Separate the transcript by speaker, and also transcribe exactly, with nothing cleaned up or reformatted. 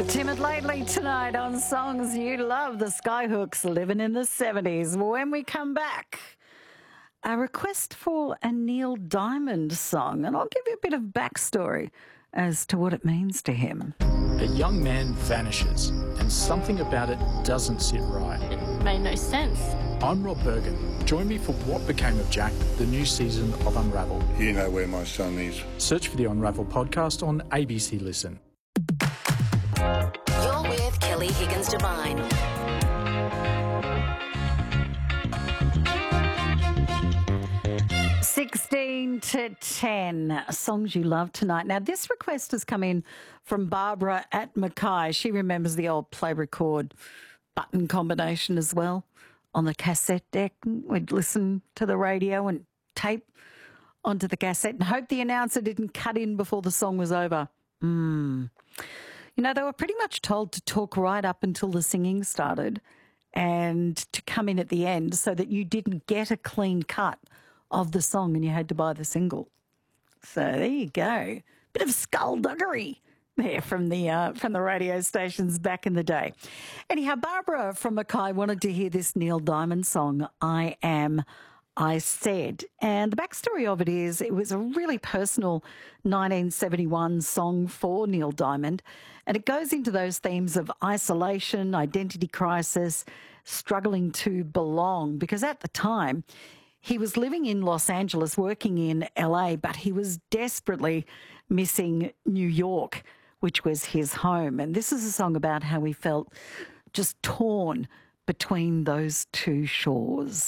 Speaker 1: Timid Lately tonight on Songs You Love, the Skyhooks living in the seventies. When we come back, a request for a Neil Diamond song, and I'll give you a bit of backstory as to what it means to him.
Speaker 2: A young man vanishes, and something about it doesn't sit right.
Speaker 3: It made no sense.
Speaker 2: I'm Rob Bergen. Join me for What Became of Jack, the new season of Unravel.
Speaker 4: You know where my son is.
Speaker 2: Search for the Unravel podcast on A B C Listen.
Speaker 5: You're with Kelly Higgins Devine.
Speaker 1: sixteen to ten, songs you love tonight. Now, this request has come in from Barbara at Mackay. She remembers the old play record button combination as well on the cassette deck. We'd listen to the radio and tape onto the cassette and hope the announcer didn't cut in before the song was over. Mm. You know, they were pretty much told to talk right up until the singing started and to come in at the end so that you didn't get a clean cut of the song and you had to buy the single. So there you go. Bit of skullduggery there from the uh, from the radio stations back in the day. Anyhow, Barbara from Mackay wanted to hear this Neil Diamond song, I Am, I Said. And the backstory of it is it was a really personal nineteen seventy-one song for Neil Diamond. And it goes into those themes of isolation, identity crisis, struggling to belong. Because at the time, he was living in Los Angeles, working in L A, but he was desperately missing New York, which was his home. And this is a song about how he felt just torn between those two shores.